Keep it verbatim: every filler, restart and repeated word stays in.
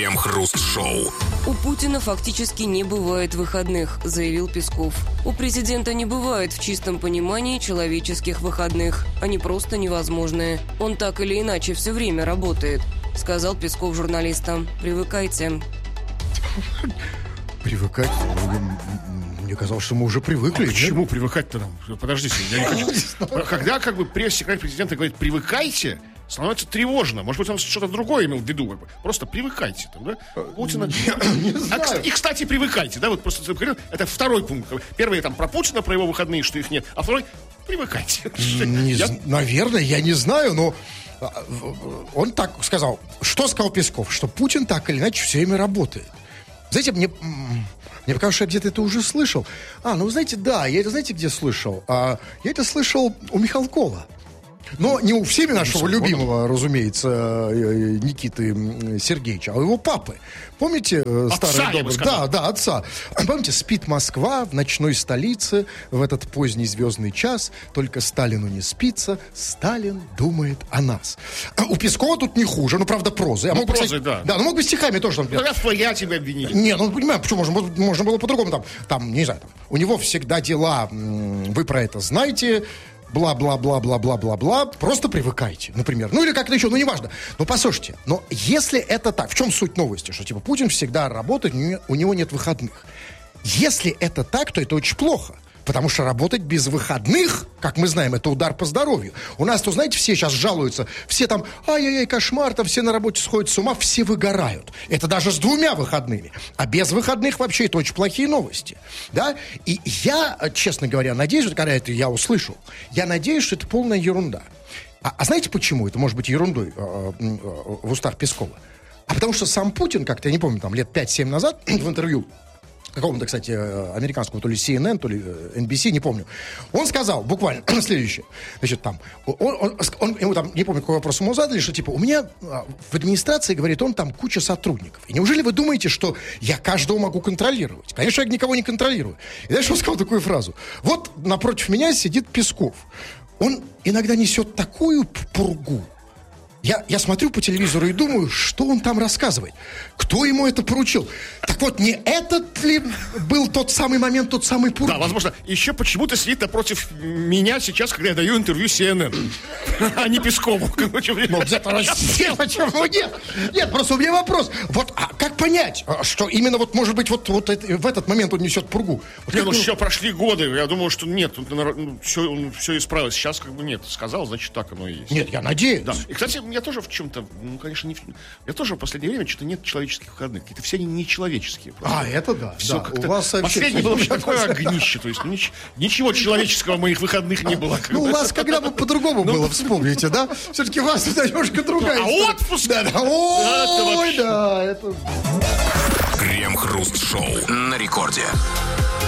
Крем-хруст-шоу. У Путина фактически не бывает выходных, заявил Песков. У президента не бывает в чистом понимании человеческих выходных. Они просто невозможные. Он так или иначе все время работает, сказал Песков журналистам. Привыкайте. Привыкать? Мне казалось, что мы уже привыкли. А к чему привыкать-то нам? Подождите, я не хочу. Когда как бы пресс-секретарь президента говорит «привыкайте», становится тревожно. Может быть, он что-то другое имел в виду. Как бы. Просто привыкайте. Там, да? Путина... а, и, кстати, привыкайте. Да? Вот просто, это второй пункт. Первый там про Путина, про его выходные, что их нет. А второй — привыкайте. Не, я... Наверное, я не знаю, но он так сказал. Что сказал Песков? Что Путин так или иначе все время работает. Знаете, мне... Мне кажется, я где-то это уже слышал. А, ну, знаете, да, я это, знаете, где слышал? А, я это слышал у Михалкова. Но не у всеми нашего любимого, разумеется, Никиты Сергеевича, а у его папы. Помните старый добрый? Да, да, отца. Помните, спит Москва в ночной столице в этот поздний звездный час, только Сталину не спится, Сталин думает о нас. У Пескова тут не хуже, ну, правда, проза. Ну, прозой, да. Да, ну, мог бы стихами тоже. Там, тогда в я тебя обвинили. Не, ну, понимаю, почему, можно, можно было по-другому. Там, там, не знаю, там, у него всегда дела, вы про это знаете, бла-бла-бла-бла-бла-бла-бла, просто привыкайте, например. Ну или как-то еще, ну неважно. Но послушайте, но если это так, в чем суть новости? Что типа Путин всегда работает, у него нет выходных. Если это так, то это очень плохо. Потому что работать без выходных, как мы знаем, это удар по здоровью. У нас, то, знаете, все сейчас жалуются, все там, ай-яй-яй, кошмар, там все на работе сходят с ума, все выгорают. Это даже с двумя выходными. А без выходных вообще это очень плохие новости. Да? И я, честно говоря, надеюсь, когда это я услышал, я надеюсь, что это полная ерунда. А, а знаете, почему это может быть ерундой э, э, в устах Пескова? А потому что сам Путин, как-то, я не помню, там лет пять-семь назад в интервью какому-то, кстати, американскому, то ли си эн эн, то ли эн би си, не помню. Он сказал буквально следующее. Значит, там, он, он, он, ему там, не помню, какой вопрос ему задали, что, типа, у меня в администрации, говорит он, там куча сотрудников. И неужели вы думаете, что я каждого могу контролировать? Конечно, я никого не контролирую. И дальше он сказал такую фразу. Вот напротив меня сидит Песков. Он иногда несет такую пургу. Я, я смотрю по телевизору и думаю, что он там рассказывает. Кто ему это поручил? Так вот, не этот ли был тот самый момент, тот самый пург? Да, возможно. Еще почему-то сидит напротив меня сейчас, когда я даю интервью си эн эн. А не Пескову. Ну, где-то раздел, почему нет? Нет, просто у меня вопрос. Вот, а как понять, что именно вот, может быть, вот, вот в этот момент он несет пургу? Вот нет, ну, еще прошли годы. Я думаю, что нет. Ну, все, все исправилось. Сейчас как бы нет. Сказал, значит, так оно и есть. Нет, я надеюсь. Да. И, кстати, я тоже в чем-то, ну, конечно, не... Я тоже в последнее время что-то нет человеческих выходных. Какие-то все они нечеловеческие. Просто. А, это да. Все да. как-то... У вас последнее было такое огнище. То есть ну, нич... ничего человеческого в моих выходных не было. Ну, у вас когда бы по-другому было, вспомните, да? Все-таки у вас немножко другая история. А отпуск? Да, да. Ой, да, это... Крем-хруст-шоу на рекорде.